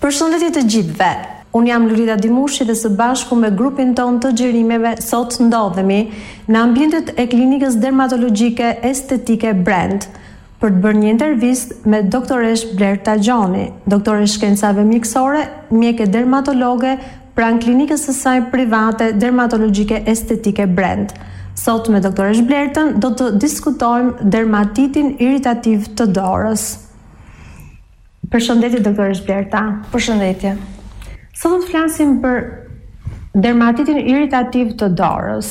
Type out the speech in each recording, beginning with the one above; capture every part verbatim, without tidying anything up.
Përshëndetje të gjithëve. Unë jam Lulita Dimushi dhe së bashku me grupin ton të xhirimeve sot ndodhemi në ambientet e klinikës dermatologjike estetike Brand për të bërë një intervistë me doktoresh Blerta Gjoni, doktore shkencave mjekësore, mjeke dermatologe pranë klinikës së saj private dermatologjike estetike Brand. Sot me doktoresh Blertën do të diskutojmë dermatitin iritativ të dorës. Përshëndetje doktoresh Blerta. Përshëndetje. Sot do të flasim për dermatitin iritativ të dorës.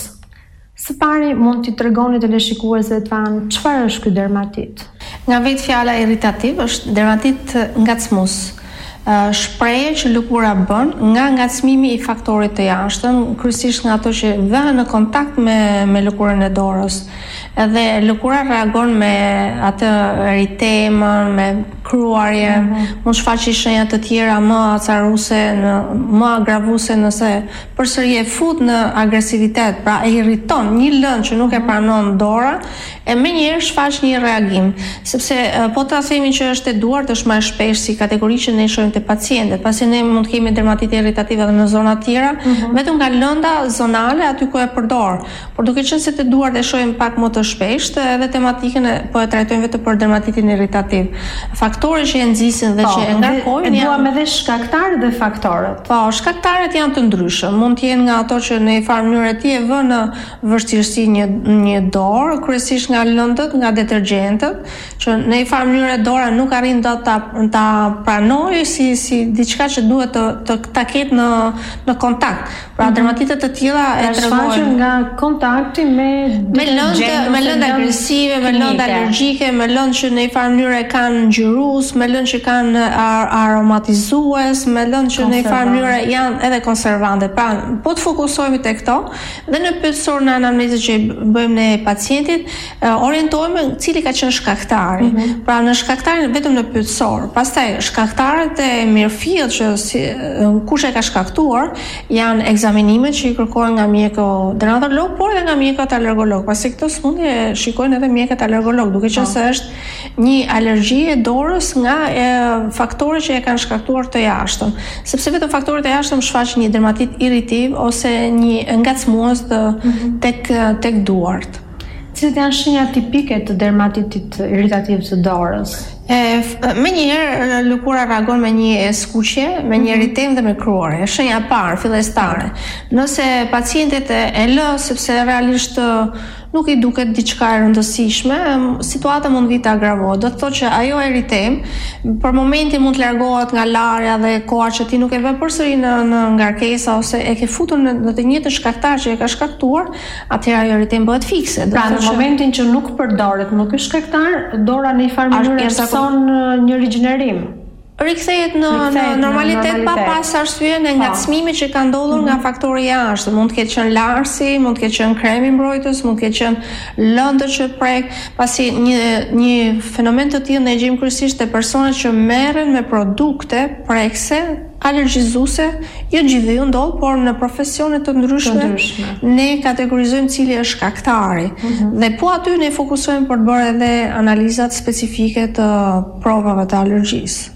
Së pari mund t'i tregoni teleshikuesve tanë çfarë është ky dermatit? Nga vetë fjala iritativ është dermatit ngacmues. Uh, shprehje që lëkura bën nga ngacmimi i faktorit të jashtëm, kryesisht nga ato që vëhen në kontakt me me lëkurën e dorës. Edhe lëkura reagon me atë eritemën, me kruarje, mm-hmm. mund shfaqë shenja të tjera më acaruese, në, më agravuese nëse përsëri e fut në agresivitet, pra e irriton një lëndë që nuk e pranon dora, e menjëherë shfaq një reagim, sepse po ta themi që është e duart, është më e shpesh si kategori që ne shohim te pacientët. Pasi ne mund të kemi dermatitë irritative edhe në zona të tjera, mm-hmm. vetëm nga lënda zonale aty ku e përdor. Por duke qenë se te duart e shohim pak më të shpeshtë, edhe tematikën e, po e trajtojmë vetëm për dermatitin irritativ. Faktorët që e nxisin dhe po, që e ngarkojnë janë duam edhe shkaktarët dhe faktorët. Po, shkaktarët janë të ndryshëm. Mund të jenë nga ato që në një farë mënyrë ti e vën në vështirësi një një dorë, kryesisht nga lëndët, nga detergjentët, që në një farë mënyrë dora nuk arrin dot ta ta pranojë si si diçka që duhet të të ta ketë në në kontakt. Pra mm-hmm. dermatitët të tilla e tregojnë nga kontakti me me lëndë, me lëndë agresive, me lëndë alergjike, me lëndë që në një farë mënyrë kanë ngjyrus, me lëndë që kanë ar aromatizues, me lëndë që në një farë mënyrë janë edhe konservante. Pra, po të fokusohemi te këto dhe në pyetësor në anamnezë që bëjmë ne pacientit, orientohemi cili ka qenë shkaktari. Mm-hmm. Pra në shkaktarin vetëm në pyetësor. Pastaj shkaktarët e mirëfillt që si, kush e ka shkaktuar janë ekzamenimet që i kërkohen nga mjeku dermatolog, por edhe nga mjekët alergolog. Pasi këto sëmundje shikojnë edhe mjekët alergolog, duke qenë se është një alergji e dorës nga e, faktorët që e kanë shkaktuar të jashtëm. Sepse vetëm faktorët e jashtëm shfaqin një dermatit irritiv ose një ngacmues të mm-hmm. tek tek duart. Cilat janë shenjat tipike të dermatitit irritativ të dorës? E, me njëherë lëkura reagon me një skuqje, me një eritem dhe me kruarje. Shenja e parë, fillestare. Nëse pacientet e, e lë sepse realisht nuk i duket diçka e rëndësishme, situata mund vi të agravohet. Do të thotë që ajo eritem për momentin mund të largohet nga larja dhe koha që ti nuk e vë përsëri në, në ngarkesa ose e ke futur në, në të njëjtën shkaktar që e ka shkaktuar, atëherë ajo eritem bëhet fikse. Pra në momentin që nuk përdoret më ky shkaktar, dora në një farë mënyrë son një rigjenerim. Rikthehet në, në normalitet pa pas arsye në ngacmimet që kanë ndodhur mm-hmm. nga faktori jashtë. Mund të ketë qenë larsi, mund të ketë qenë kremi mbrojtës, mund të ketë qenë lëndë që prek, pasi një një fenomen të tillë ne gjejmë kryesisht te personat që merren me produkte prekse alergjizuese, jo gjithë ndodh, por në profesione të ndryshme, të ndryshme. Ne kategorizojmë cili është shkaktari. Mm-hmm. Dhe po aty ne fokusohemi për të bërë edhe analizat specifike të provave të alergjisë.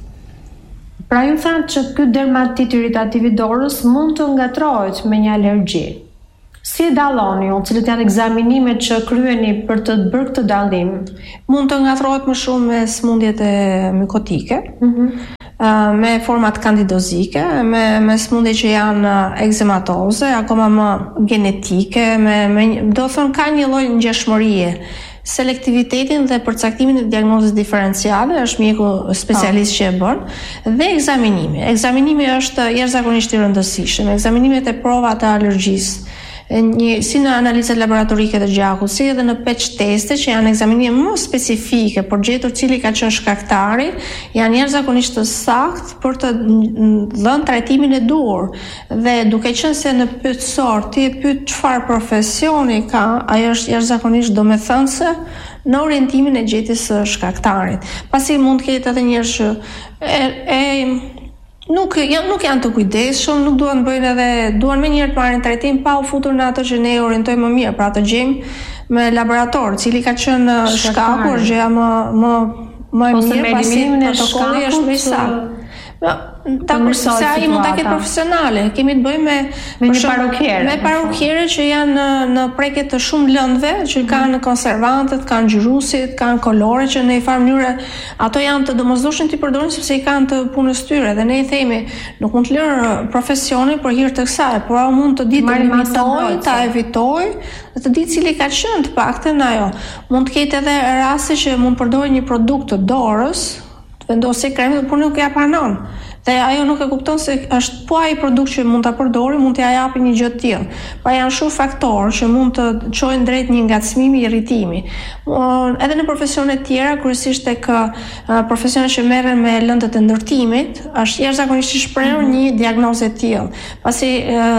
Pra ju thatë që ky dermatit irritativ i dorës mund të ngatrohet me një alergji. Si e dalloni ju, cilët janë ekzamenimet që kryeni për të bërë këtë dallim? Mund të ngatrohet më shumë me sëmundjet e mikotike, mm-hmm. uh, me format kandidozike, me, me sëmundje që janë ekzematoze, akoma më genetike, me, me, do thonë ka një lloj ngjashmërie. Selektivitetin dhe përcaktimin e diagnozës diferenciale është mjeku specialist që e bën, dhe ekzaminimi. Ekzaminimi është jashtëzakonisht i rëndësishëm. Ekzaminimet e provat të alergjisë, një, si në analizat laboratorike të gjakut, si edhe në patch teste që janë ekzaminime më specifike për gjetur cili ka qenë shkaktari, janë jashtëzakonisht të saktë për të dhënë trajtimin e duhur. Dhe duke qenë se në pyetësor ti e pyet çfarë profesioni ka, ajo është jashtëzakonisht domethënëse në orientimin e gjetjes së shkaktarit. Pasi mund të ketë edhe njerëz që e, e Nuk, nuk janë të kujdesshëm, nuk duan të bëjnë edhe, duan më njëherë të marrin trajtim pa u futur në ato që ne orientojmë më mirë, pra të gjejmë me laborator, cili ka qenë shkaku, është gjëja më më më e mirë, pasi protokolli është më i saktë. Dakor, sepse ai mund ta ketë profesionale. Kemi të bëjmë me me një parukere. Me parukere që janë në, në prekje të shumë lëndëve, që kanë konservantët, kanë ngjyrusit, kanë kolore që në një farë mënyrë ato janë të domosdoshme ti përdorin sepse i kanë të punës tyre dhe ne i themi nuk mund të lërë profesionin për hir të kësaj, por ajo mund të ditë të limitoj, ta evitoj, dhe të ditë cili ka qenë të paktën ajo. Mund të ketë edhe raste që mund përdorë një produkt të dorës, vendosë kremë, por nuk ja pranon. Dhe ajo nuk e kupton se është po ai produkt që mund ta përdori, mund t'ia japi një gjë të tillë. Pra janë shumë faktorë që mund të çojnë drejt një ngacmimi, irritimi. Edhe në profesione të tjera, kryesisht tek profesionet që merren me lëndët e ndërtimit, është jashtëzakonisht i shprehur një diagnozë të tillë. Pasi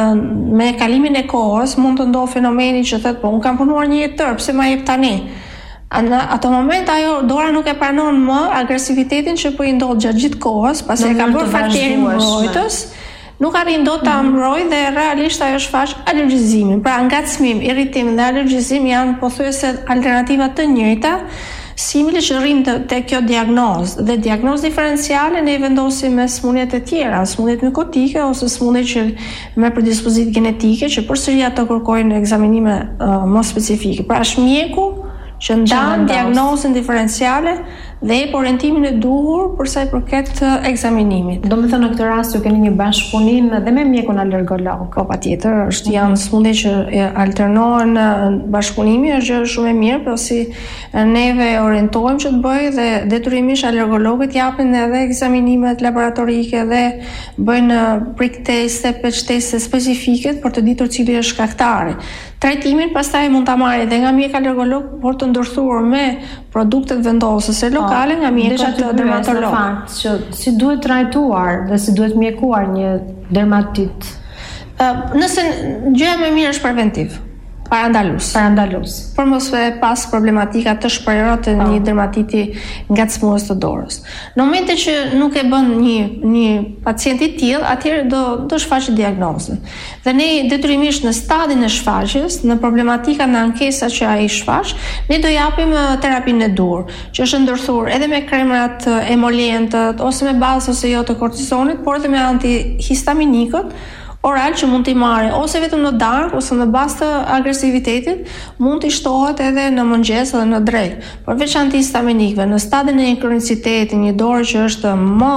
me kalimin e kohës mund të ndodhë fenomeni që thotë, po un kam punuar një jetë tërë, pse ma jep tani? Në ato moment ajo dora nuk e pranon më agresivitetin që po i ndodh gjatë gjithë kohës, pasi e ka bërë faktorin mbrojtës, nuk arrin dot ta mbrojë dhe realisht ajo shfaq alergjizimin. Pra ngacmim, irritim dhe alergjizim janë pothuajse alternativa të njëjta, simile që rrin te kjo diagnozë. Dhe diagnozë diferenciale ne i vendosim me sëmundjet e tjera, sëmundjet mikotike ose sëmundjet që me predispozitë genetike, që përsëri ato kërkojnë ekzaminime uh, më specifike. Pra është mjeku që ndan diagnozën diferenciale dhe e orientimin e duhur për sa i përket ekzaminimit. Do të thënë në këtë rast ju keni një bashkëpunim edhe me mjekun alergolog. Po patjetër, është janë sëmundje që alternohen bashkëpunimi, është gjë shumë e mirë, por si neve orientojmë që të bëjë dhe detyrimisht alergologët japin edhe ekzaminimet laboratorike dhe bëjnë prick teste, patch teste specifike për të ditur cili është shkaktari. Trajtimin pastaj mund ta marrë edhe nga mjek alergolog, por të ndërthuar me produktet vendosëse lokale nga mjekët dermatolog. Fakt që si duhet trajtuar dhe si duhet mjekuar një dermatit. Uh, nëse gjëja më e mirë është preventiv. Parandalus. Parandalus. Por mos e pas problematika të shprehur të një dermatiti ngacmues të dorës. Në momentin që nuk e bën një një pacient i tillë, atëherë do do shfaqet diagnozën. Dhe ne detyrimisht në stadin e shfaqjes, në problematika në ankesa që ai shfaq, ne do japim terapinë e dur, që është ndërthuar edhe me kremrat emolientët ose me bazë ose jo të kortizonit, por edhe me antihistaminikët oral që mund t'i marrë ose vetëm në darkë ose në bazë të agresivitetit, mund t'i shtohet edhe në mëngjes edhe në drekë. Përveç antihistaminikëve, në stadin e kronicitetit, një dorë që është më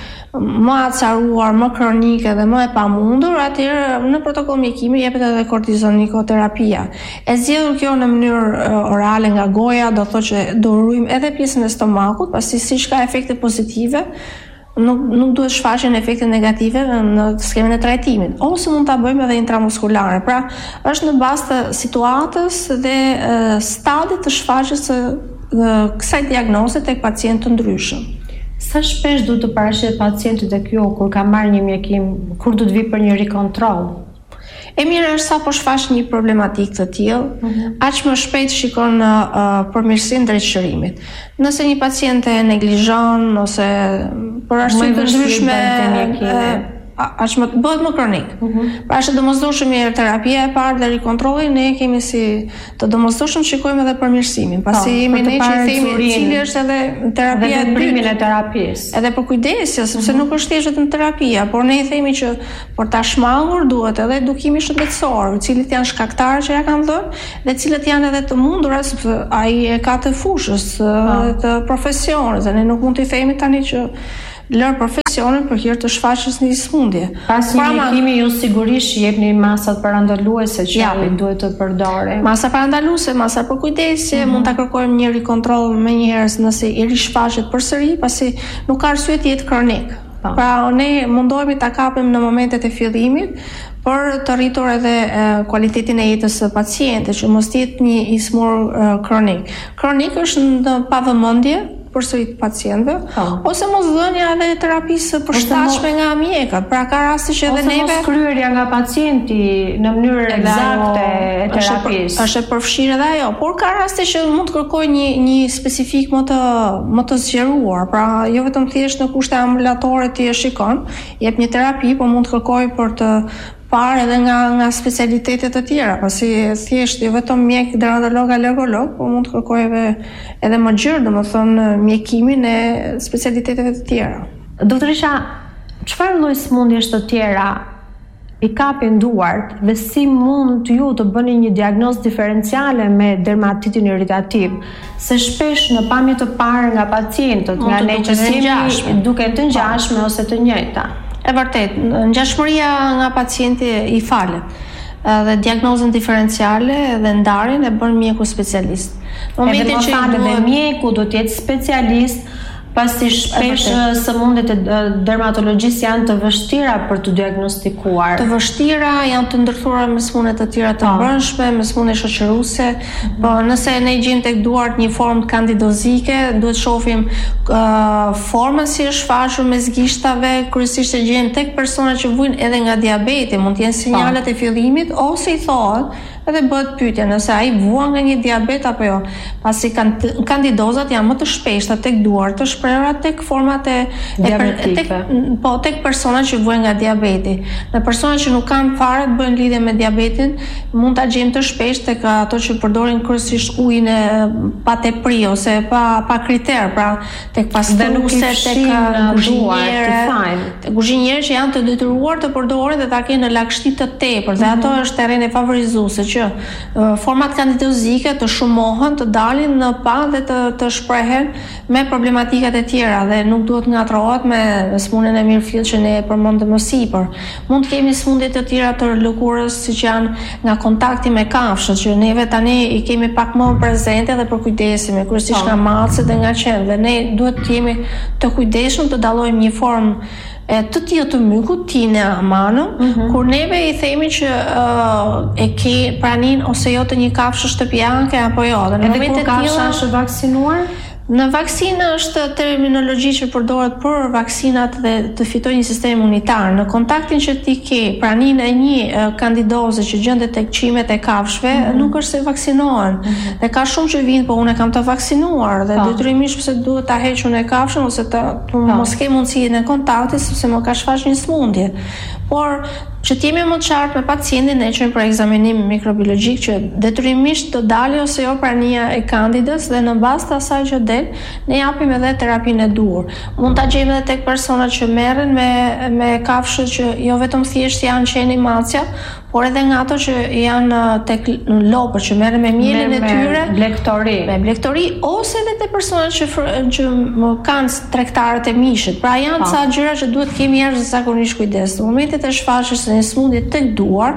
më acaruar, më kronike dhe më e pamundur, atëherë në protokoll mjekimi jepet edhe kortizonikoterapi. E zgjedhur kjo në mënyrë orale nga goja, do thotë që do ruajmë edhe pjesën e stomakut, pasi siç ka efekte pozitive, nuk nuk duhet shfaqen efekte negative në skenën e trajtimit, ose mund ta bëjmë edhe intramuskulare. Pra, është në bazë të situatës dhe e, stadit të shfaqjes së kësaj diagnoze tek pacientë të ndryshëm. Sa shpesh duhet të paraqet pacienti tek ju kur ka marrë një mjekim, kur duhet vi për një rikontroll? E mirë është sa po shfaq një problematik të tillë, mm-hmm. aq më shpejt shikon uh, përmirësinë drejt shërimit. Nëse një pacient e neglizhon ose për arsye të ndryshme aq më bëhet më kronik. Mm-hmm. Pra është domosdoshme mirë terapia e parë dhe rikontrolli, ne kemi si të domosdoshëm shikojmë edhe përmirësimin, pasi jemi ne që themi cili është edhe terapia e primin e terapisë. Edhe për kujdesja, sepse mm-hmm. nuk është thjesht vetëm terapia, por ne i themi që për ta shmangur duhet edhe edukimi shëndetësor, cilët janë shkaktarë që ja kanë dhënë dhe cilët janë edhe të mundura, sepse ai e ka të fushës ah. të profesionit, dhe ne nuk mund t'i themi tani që lër profesionin për hir të shfaqjes në një sëmundje. Pas një mjekimi ju sigurisht jepni masat parandaluese që ai duhet të përdorë. Masa parandaluese, masa për kujdesje, mm-hmm. mund ta kërkojmë një rikontroll më një herë nëse i rishfaqet përsëri, pasi nuk ka arsye të jetë kronik. Pa. Pra ne mundohemi ta kapim në momentet e fillimit për të rritur edhe e, kualitetin e jetës së pacientit, që mos jetë një i smur e, kronik. Kronik është në pavëmendje përsëri të pacientëve, oh. ose mos dhënia edhe terapisë përshtatshme nga mjekët. Pra ka raste që edhe neve ose mos kryerja nga pacienti në mënyrë eksakte e terapisë. Është e përfshirë edhe ajo, por ka raste që mund të kërkojë një një specifik më të më të zgjeruar. Pra jo vetëm thjesht në kushte ambulatore ti e shikon, jep një terapi, por mund të kërkojë për të parë edhe nga nga specialitetet të tjera, pasi thjesht jo vetëm mjek dermatolog alergolog, por mund të kërkojë edhe edhe më gjerë, domethënë mjekimin e specialiteteve të tjera. Doktorisha, çfarë lloj sëmundjesh të tjera i kapin duart dhe si mund ju të bëni një diagnozë diferenciale me dermatitin irritativ, se shpesh në pamje të parë nga pacientët, nga ne që jemi duke të ngjashme ose të njëjta. E vërtet, ngjashmëria nga pacienti i falet. Dhe diagnozën diferenciale dhe ndarjen e bën mjeku specialist. Edhe më falë dhe mjeku do të jetë specialist, pasi shpesh sëmundjet e dermatologjisë janë të vështira për të diagnostikuar. Të vështira, janë të ndërthuara me sëmundje të tjera të brendshme, me sëmundje shoqëruese. Po nëse ne gjejmë tek duart një formë kandidozike, duhet shohim uh, formën si është shfaqur mes gishtave, kryesisht e gjejmë tek persona që vujnë edhe nga diabeti, mund të jenë sinjalet e fillimit ose i thohet edhe bëhet pyetja nëse ai vuan nga një diabet apo jo, pasi kandidozat janë më të shpeshta tek duart, të shprehura tek format e diabetike. Po tek personat që vuajnë nga diabeti. Në personat që nuk kanë fare të bëjnë lidhje me diabetin, mund ta gjejmë të shpeshtë tek ato që përdorin kryesisht ujin e pa tepri ose pa pa kriter, pra tek pastruese, tek kuzhinierë, tek kuzhinierë që janë të detyruar të përdorin dhe ta kenë në lagështi të tepër, dhe ato është terren e favorizuese që uh, format kandidozike të shumohen, të dalin në pa dhe të, të shprehen me problematikat e tjera dhe nuk duhet ngatrohet me sëmundjen e mirëfillt që ne e përmendëm më sipër. Mund të kemi sëmundje të tjera të lëkurës, siç janë nga kontakti me kafshët, që neve tani i kemi pak më prezente dhe përkujdesemi, kryesisht nga macet dhe nga qenë, dhe ne duhet të jemi të kujdesshëm të dallojmë një formë e të tillë të mykut, tine amano, mm-hmm. kur neve i themi që uh, e ke pranin ose jo të një kafshë shtëpiake apo jo. Dhe edhe kur kafsha është vaksinuar? Në vaksinë është terminologji që përdoret për vaksinat dhe të fitojë një sistem imunitar. Në kontaktin që ti ke praninë e një uh, kandidoze që gjendet tek qimet e kafshëve, mm-hmm. nuk është se vaksinohen. Mm-hmm. Dhe ka shumë që vinë, po unë kam të vaksinuar dhe detyrimisht pse duhet ta heq unë kafshën ose të, të mos ke mundësi në kontakti sepse më ka shfaq një sëmundje. Por që të jemi më të qartë me pacientin, ne qëjmë për ekzaminim mikrobiologjik që detyrimisht të dalë ose jo prania e kandidës dhe në bazë të asaj që del, ne japim edhe terapinë e duhur. Mund ta gjejmë edhe tek persona që merren me me kafshë që jo vetëm thjesht janë qeni macja, por edhe nga ato që janë tek lopët që merren me mielin e tyre, blektori, me blektori ose edhe te personat që që kanë tregtarët e mishit. Pra janë ca gjëra që duhet kemi jashtëzakonisht kujdes. Në momentet e shfaqjes së një sëmundje tek duar,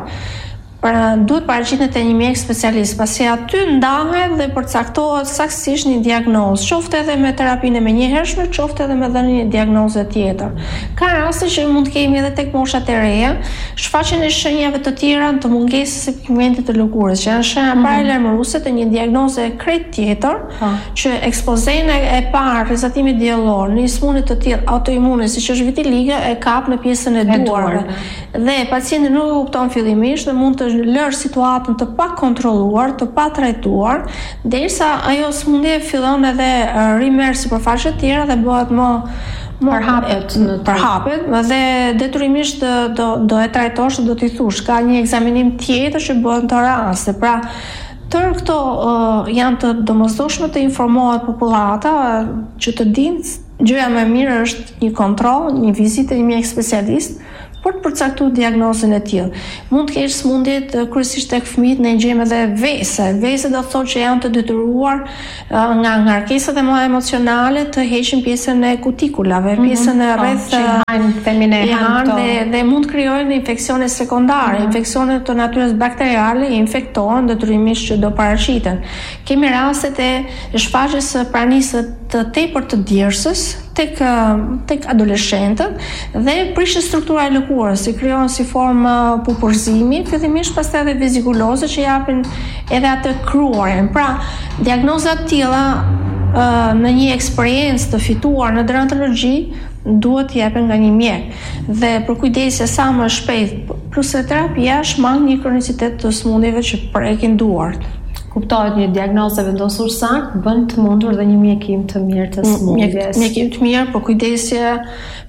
pra duhet paraqitet te një mjek specialist, pasi aty ndahet dhe përcaktohet saktësisht një diagnozë, qoftë edhe me terapinë e menjëhershme, qoftë edhe me dhënien e një diagnoze tjetër. Ka raste që mund të kemi edhe tek moshat e reja shfaqjen e shenjave të tjera të mungesës së pigmentit të lëkurës, që janë shenja mm-hmm. paralajmëruese të një diagnoze krejt tjetër, ha. Që ekspozena e parë rizatimit diellor në sëmundje të tillë autoimune siç është vitiligo e kap në pjesën e duarve. Dhe pacienti nuk e kupton fillimisht dhe mund të lërë situatën të pa kontrolluar, të pa trajtuar, derisa ajo sëmundje fillon edhe rimerr sipërfaqe të tjera dhe bëhet më përhapet në përhapet dhe detyrimisht do, do, do e trajtosh, do t'i thush, ka një ekzaminim tjetër që bëhet në të raste. Pra, tërë këto uh, janë të domosdoshme të informohet popullata uh, që të dinë, gjëja më e mirë është një kontroll, një vizitë një mjek specialist për të përcaktuar diagnozën e tillë. Mund të kesh sëmundje kryesisht tek fëmijët, ne gjejmë edhe vese. Vese do të thotë që janë të detyruar uh, nga ngarkesat e mëdha emocionale të heqin pjesën e kutikulave, mm-hmm. pjesën e rreth femine dhe, dhe mund të krijojnë infeksione sekondare, mm-hmm. infeksione të natyrës bakteriale, infektohen detyrimisht që do paraqiten. Kemi rastet e shfaqjes së pranisë të tepër të djersës tek tek adoleshentët dhe prishje struktura e lëkurës, si krijohen si formë pupurzimi, fillimisht pastaj edhe vezikuloze që japin edhe atë kruarjen. Pra, diagnoza të tilla në një eksperiencë të fituar në dermatologji duhet të jepen nga një mjek. Dhe për kujdesje sa më shpejt, plus e terapia shmang një kronicitet të sëmundjeve që prekin duart. Kuptohet një diagnozë vendosur saktë bën të mundur dhe një mjekim të mirë të sëmundjes. Mjekim të mirë për kujdesje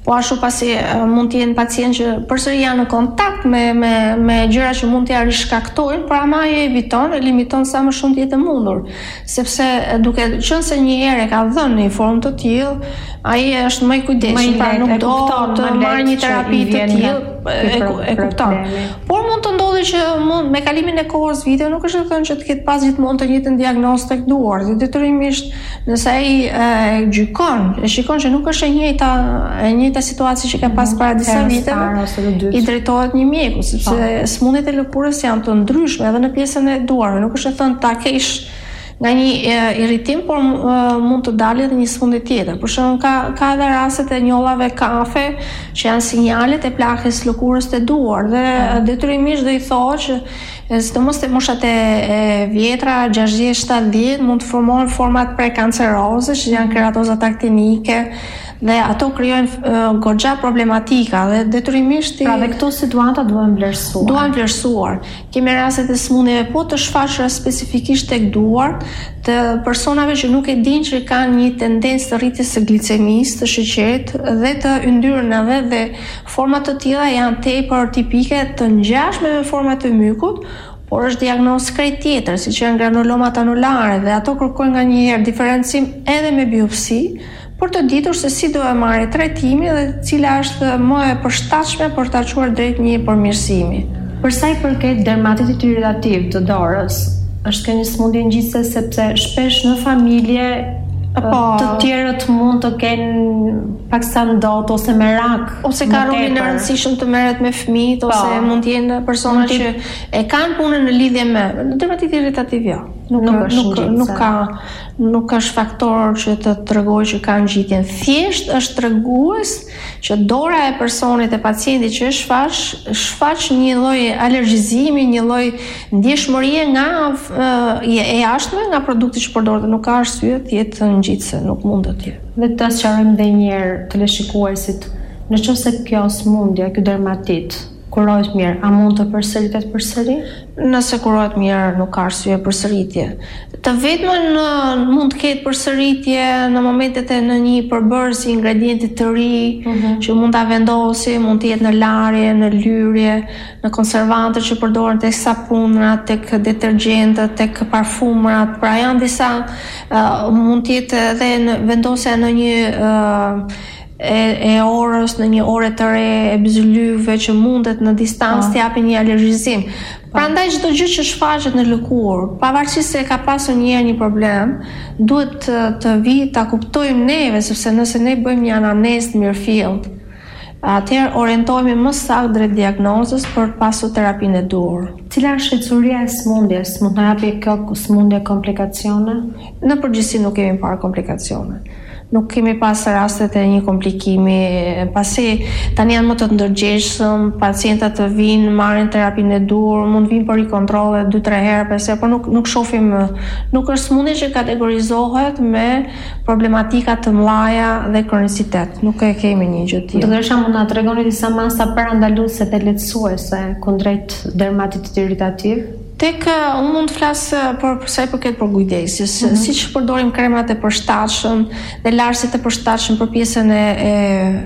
Po ashtu pasi mund të jenë pacientë që përsëri janë në kontakt me me me gjëra që mund t'ia rishkaktojnë, por ama e eviton, e limiton sa më shumë të jetë mundur, sepse duke qenë se një herë e ka dhënë në formë të tillë, ai është më i kujdesshëm, pra nuk do të marrë një terapi të tillë, e, e kupton. Por mund të ndodhë që mund me kalimin e kohës vite nuk është e thënë që të ketë pas gjithmonë të njëjtën diagnozë tek duart. Detyrimisht nëse ai e gjykon, e shikon që nuk është e njëjta e njëjta situatë që ka pas para disa viteve, i drejtohet një mjeku, sepse sëmundjet e lëkurës janë të ndryshme edhe në pjesën e duarve. Nuk është e thënë ta kesh nga një e, irritim, por uh, mund të dalë edhe një sëmundje tjetër. Për shembull, ka ka edhe rastet e njollave kafe që janë sinjalet e plakës lëkurës të duar dhe detyrimisht do i thotë që sidomos te moshat e, e vjetra, gjashtëdhjetë shtatëdhjetë, mund të formohen format prekanceroze që janë keratozat aktinike, dhe ato krijojnë uh, goxha problematika dhe detyrimisht pra dhe këto situata duhen vlerësuar. Duhen vlerësuar. Kemi rastet e sëmundjeve po të shfaqura specifikisht tek duart të personave që nuk e dinë që kanë një tendencë të rritjes së glicemisë, të sheqerit dhe të yndyrnave dhe forma të tilla janë tepër tipike të ngjashme me format e mykut, por është diagnozë krejt tjetër, siç janë granulomat anulare dhe ato kërkojnë nganjëherë diferencim edhe me biopsi, për të ditur se si do e marrë trajtimi dhe cila është më e përshtatshme për ta çuar drejt një përmirësimi. Për sa i përket dermatitit irritativ të dorës, është kjo një sëmundje ngjitse sepse shpesh në familje po, të tjerët mund të kenë paksa ndot ose merak, ose ka rolin e rëndësishëm të merret me fëmijët, ose mund të jenë persona që e kanë punën në lidhje me dermatitin irritativ jo. Nuk, nuk, nuk, nuk ka nuk është faktor që të tregojë që ka ngjitjen. Thjesht është tregues që dora e personit e pacientit që është shfaq shfaq një lloj alergjizimi, një lloj ndjeshmërie nga uh, e jashtme nga produkti që përdoret, nuk ka arsye të jetë ngjitse, nuk mund të jetë. Dhe të sqarojmë edhe një herë teleshikuesit, nëse kjo sëmundje, ky dermatit kurohet mirë, a mund të përsëritet përsëri? Nëse kurohet mirë, nuk ka arsye përsëritje. Të vetmën mund të ketë përsëritje në momentet e në një përbërës i ingredientit të ri, mm-hmm. që mund ta vendosi, mund të jetë në larje, në lyrje, në konservantët që përdoren tek sapunrat, tek detergjentët, tek parfumrat. Pra janë disa uh, mund të jetë edhe në vendosja në një uh, E, e orës, në një ore të re, e bzylyve që mundet në distancë të japin një alergjizim. Prandaj çdo gjë që shfaqet në lëkurë, pavarësisht se ka pasur një herë një problem, duhet të, të vi ta kuptojmë neve, sepse nëse ne bëjmë një anamnezë mirëfillt, atëherë orientohemi më saktë drejt diagnozës për të pasur terapinë e duhur. Cila është shqetësuria e sëmundjes? Mund të japi kjo sëmundje komplikacione? Në përgjithësi nuk kemi parë komplikacione. Nuk kemi pas rastet e një komplikimi, pasi tani janë më të ndërgjegjshëm, pacientët të vinë, marrin terapinë e duhur, mund vinë për rikontrolle dy tre herë, pse por nuk nuk shohim, nuk është sëmundje që kategorizohet me problematika të mëdha dhe kronicitet. Nuk e kemi një gjë tillë. Doktorësha, mund na tregoni disa masa parandaluese dhe lehtësuese kundrejt dermatitit irritativ? Tek uh, unë mund të flas uh, për sa i përket për kujdesjes, mm-hmm. siç përdorim kremat e përshtatshëm dhe larësit e përshtatshëm për pjesën e, e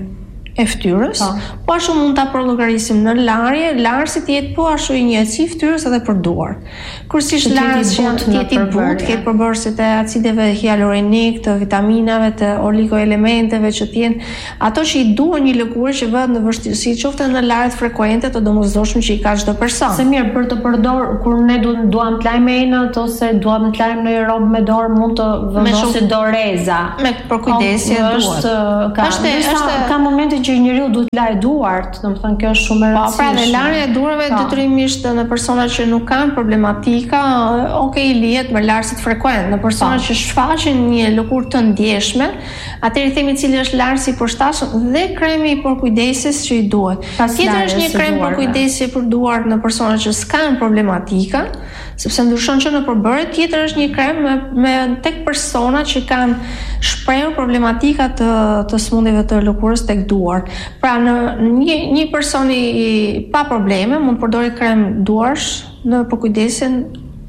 e fytyrës, po ashtu mund ta përllogarisim në larje, larësi të jetë po ashtu i njëjtë fytyrës edhe për duar. Kurse larës që janë të jetë i butë, ketë përbërësit e acideve hialurinik, të vitaminave, të oligoelementeve që të jenë ato që i duan një lëkurë që vëhet në vështirësi, qoftë në larët frekuente të domosdoshme që i ka çdo person. Se mirë, për të përdor kur ne du, duam të lajmë enët ose duam të lajmë në një robë me dorë, mund të vendosim doreza. Me përkujdesje duhet. Ka është, është ka momente që njeriu duhet lajë duart, domethënë kjo është shumë e rëndësishme. Po, pra dhe larja e duarve detyrimisht në persona që nuk kanë problematika, okay, lihet me larësit frekuent. Në persona që shfaqin një lëkurë të ndjeshme, atëherë themi cili është larësi i përshtatshëm dhe kremi i përkujdesjes që i duhet. Tjetër është një krem përkujdesje për duart në persona që s'kan problematika, sepse ndryshon që në përbërje, tjetër është një krem me, me tek persona që kanë shprehur problematika të, të sëmundjeve të lëkurës tek duart. Pra në një, një person i pa probleme mund të përdorë krem duarsh në përkujdesjen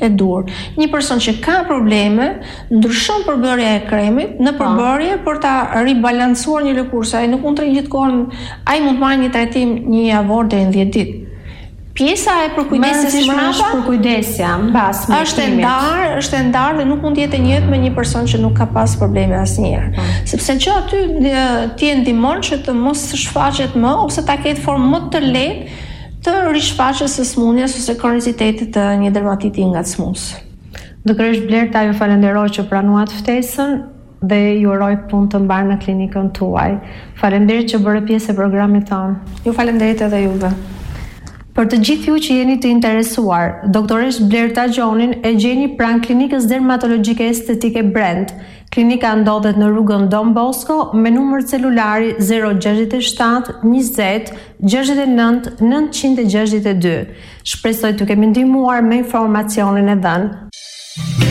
e dur. Një person që ka probleme, ndryshon përbërja e kremit në përbërje për ta ribalancuar një lëkurë, se ai nuk mund të rrinë gjithkohon, ai mund të marrë një trajtim një javor deri në dhjetë ditë. Pjesa e përkujdesjes mbrapa përkujdesja mbas është e ndarë, është e ndarë dhe nuk mund të jetë e njëjtë me një person që nuk ka pas probleme asnjëherë. Sepse që aty ti e ndihmon që të mos shfaqet më ose ta ketë formë më të lehtë të rishfaqjes së smundjes ose kronicitetit të një dermatiti i ngacmues. Doktoresh Blerta, ju falenderoj që pranuat ftesën dhe ju uroj punë të mbarë në klinikën tuaj. Faleminderit që bëre pjesë e programit tonë. Ju falenderit edhe juve. Për të gjithë ju që jeni të interesuar, doktoresh Blerta Gjonin e gjeni pranë klinikës dermatologjike estetike Brand. Klinika ndodhet në rrugën Don Bosco me numër celulari zero gjashtëdhjetë e shtatë njëzet gjashtëdhjetë e nëntë nëntëqind e gjashtëdhjetë e dy. Shpresoj të kemi ndihmuar me informacionin e dhënë.